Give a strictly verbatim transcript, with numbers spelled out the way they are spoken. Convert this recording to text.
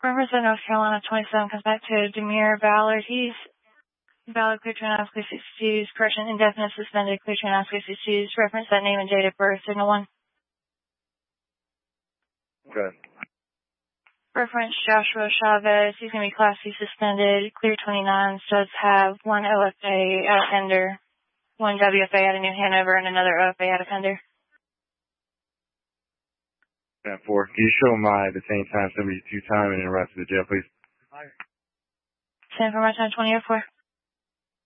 Representative North Carolina twenty-seven comes back to Demir Ballard. He's valid, clear to announce, clear sixty-twos, correction, indefinite, suspended, clear to announce, clear sixty-twos, reference that name and date of birth, signal one. Okay. Reference Joshua Chavez, he's going to be Class C suspended, clear twenty-nines, does have one O F A out of Fender, one W F A out of New Hanover, and another O F A out of Fender. ten four, can you show my detained time seventy-two time and then right to the jail, please? Send for my time twenty oh four.